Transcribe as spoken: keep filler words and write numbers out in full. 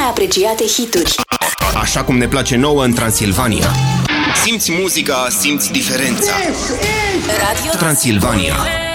mai apreciate hituri. Așa cum ne place nouă în Transilvania. Simți muzica, simți diferența. Radio Transilvania.